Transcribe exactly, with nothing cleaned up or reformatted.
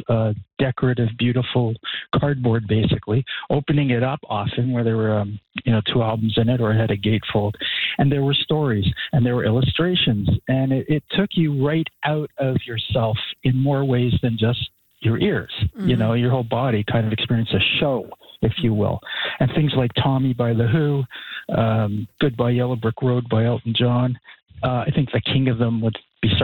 uh, decorative, beautiful cardboard, basically, opening it up often where there were, um, you know, two albums in it, or it had a gatefold. And there were stories and there were illustrations. And it, it took you right out of yourself in more ways than just your ears. Mm-hmm. You know, your whole body kind of experienced a show, if you will. And things like Tommy by The Who, um, Goodbye Yellow Brick Road by Elton John. Uh, I think the king of them would